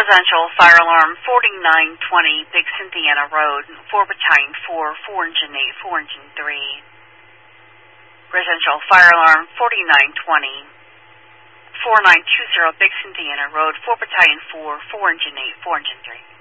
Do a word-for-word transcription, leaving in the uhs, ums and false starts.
Residential Fire Alarm forty-nine twenty, Big Cynthiana Road, four Battalion four, four Engine eight, four Engine three. Residential Fire Alarm forty-nine twenty, four nine two zero, Big Cynthiana Road, four Battalion four, four Engine eight, four Engine three.